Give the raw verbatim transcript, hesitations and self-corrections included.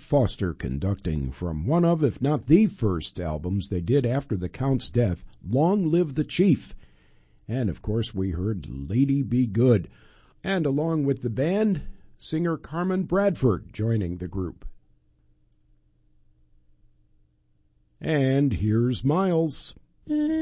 Foster conducting from one of, if not the first albums they did after the Count's death, Long Live the Chief. And, of course, we heard Lady Be Good. And along with the band, singer Carmen Bradford joining the group. And here's Miles.